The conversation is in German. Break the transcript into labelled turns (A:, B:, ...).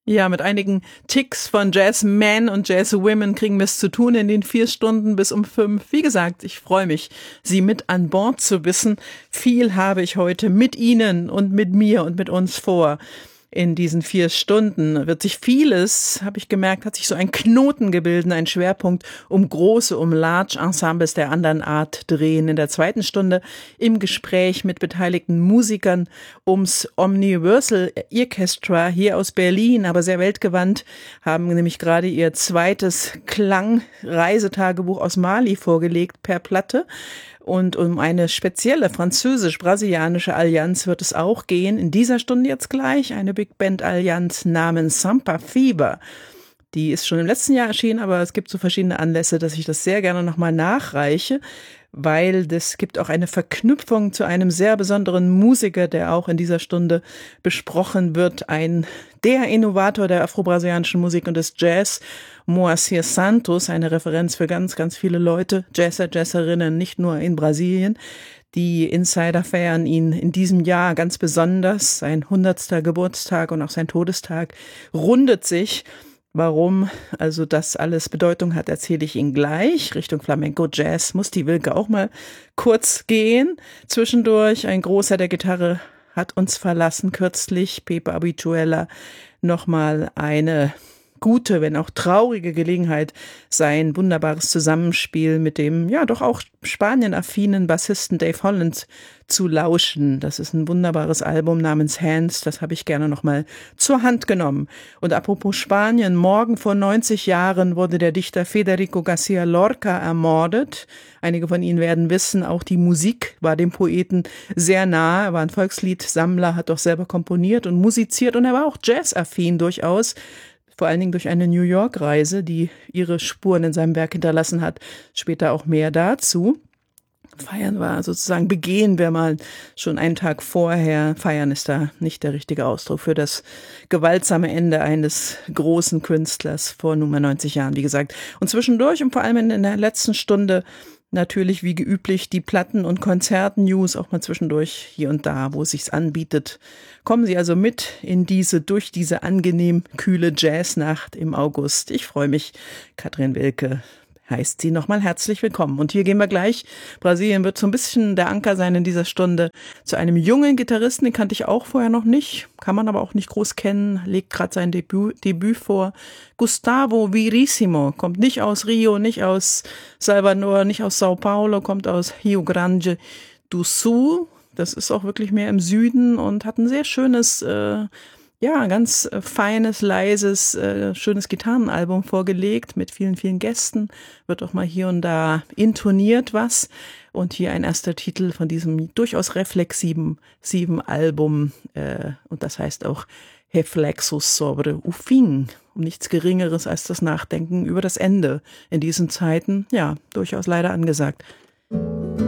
A: Ja, mit einigen Ticks von Jazzmen und Jazzwomen kriegen wir es zu tun in den 4 Stunden bis um 5. Wie gesagt, ich freue mich, Sie mit an Bord zu wissen. Viel habe ich heute mit Ihnen und mit mir und mit uns vor. In diesen 4 Stunden wird sich vieles, habe ich gemerkt, hat sich so ein Knoten gebildet, ein Schwerpunkt um große, um Large Ensembles der anderen Art drehen. In der 2. Stunde im Gespräch mit beteiligten Musikern ums Omniversal Orchestra hier aus Berlin, aber sehr weltgewandt, haben nämlich gerade ihr 2. Klangreisetagebuch aus Mali vorgelegt per Platte. Und um eine spezielle französisch-brasilianische Allianz wird es auch gehen. In dieser Stunde jetzt gleich eine Big Band Allianz namens Sampa Fever. Die ist schon im letzten Jahr erschienen, aber es gibt so verschiedene Anlässe, dass ich das sehr gerne nochmal nachreiche, weil das gibt auch eine Verknüpfung zu einem sehr besonderen Musiker, der auch in dieser Stunde besprochen wird. Der Innovator der afro-brasilianischen Musik und des Jazz, Moacir Santos, eine Referenz für ganz, ganz viele Leute, Jazzer, Jazzerinnen, nicht nur in Brasilien. Die Insider feiern ihn in diesem Jahr ganz besonders. Sein 100. Geburtstag und auch sein Todestag rundet sich. Warum also das alles Bedeutung hat, erzähle ich Ihnen gleich. Richtung Flamenco Jazz muss die Wilke auch mal kurz gehen. Zwischendurch ein Großer der Gitarre hat uns verlassen kürzlich, Pepe Abituela. Nochmal eine gute, wenn auch traurige Gelegenheit, sein wunderbares Zusammenspiel mit dem, ja doch auch Spanien-affinen Bassisten Dave Holland zu lauschen. Das ist ein wunderbares Album namens Hands, das habe ich gerne nochmal zur Hand genommen. Und apropos Spanien, morgen vor 90 Jahren wurde der Dichter Federico García Lorca ermordet. Einige von Ihnen werden wissen, auch die Musik war dem Poeten sehr nahe. Er war ein Volksliedsammler, hat doch selber komponiert und musiziert und er war auch jazzaffin durchaus. Vor allen Dingen durch eine New York-Reise, die ihre Spuren in seinem Werk hinterlassen hat. Später auch mehr dazu. Feiern war sozusagen, begehen wir mal schon einen Tag vorher. Feiern ist da nicht der richtige Ausdruck für das gewaltsame Ende eines großen Künstlers vor nunmehr 90 Jahren, wie gesagt. Und zwischendurch und vor allem in der letzten Stunde natürlich wie geüblich die Platten- und Konzert-News, auch mal zwischendurch hier und da, wo es sich anbietet. Kommen Sie also mit durch diese angenehm kühle Jazznacht im August. Ich freue mich. Katrin Wilke heißt Sie nochmal herzlich willkommen. Und hier gehen wir gleich. Brasilien wird so ein bisschen der Anker sein in dieser Stunde. Zu einem jungen Gitarristen, den kannte ich auch vorher noch nicht, kann man aber auch nicht groß kennen, legt gerade sein Debüt vor. Gustavo Virissimo, kommt nicht aus Rio, nicht aus Salvador, nicht aus Sao Paulo, kommt aus Rio Grande do Sul. Das ist auch wirklich mehr im Süden und hat ein sehr schönes, ganz feines, leises, schönes Gitarrenalbum vorgelegt mit vielen, vielen Gästen. Wird auch mal hier und da intoniert was. Und hier ein erster Titel von diesem durchaus reflexiven Album. Und das heißt auch Reflexos sobre o fim. Um nichts Geringeres als das Nachdenken über das Ende in diesen Zeiten. Ja, durchaus leider angesagt.